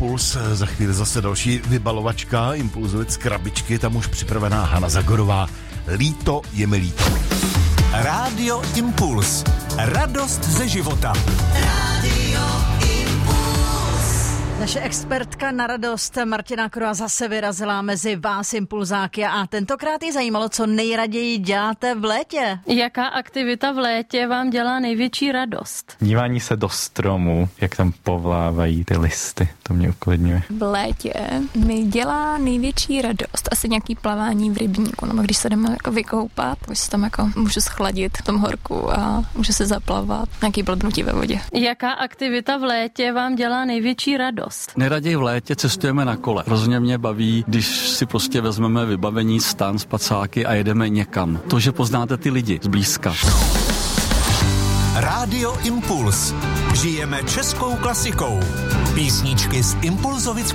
Impuls. Za chvíli zase další vybalovačka Impulzovic krabičky, tam už připravená Hana Zagorová. Líto je mi líto. Rádio Impuls. Radost ze života. Rádio Impuls. Naše expertka na radost Martina Kroa zase vyrazila mezi vás impulzáky a tentokrát jí zajímalo, co nejraději děláte v létě. Jaká aktivita v létě vám dělá největší radost? Dívání se do stromů, jak tam povlávají ty listy, to mě uklidňuje. V létě mi dělá největší radost asi nějaký plavání v rybníku, no když se jdeme jako vykoupat, už se tam jako můžu schladit v tom horku a můžu se zaplavat, nějaký blbnutí ve vodě. Jaká aktivita v létě vám dělá největší radost? Nejraději v létě cestujeme na kole. Rozhodně mě baví, když si prostě vezmeme vybavení, stan, spacáky a jedeme někam. To, že poznáte ty lidi zblízka. Rádio Impuls. Žijeme českou klasikou. Písničky z Impulzovic